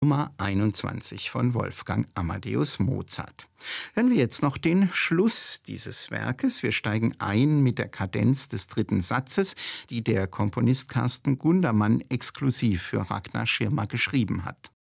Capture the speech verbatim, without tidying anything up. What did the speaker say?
Nummer einundzwanzig von Wolfgang Amadeus Mozart. Hören wir jetzt noch den Schluss dieses Werkes. Wir steigen ein mit der Kadenz des dritten Satzes, die der Komponist Carsten Gundermann exklusiv für Ragnar Schirmer geschrieben hat.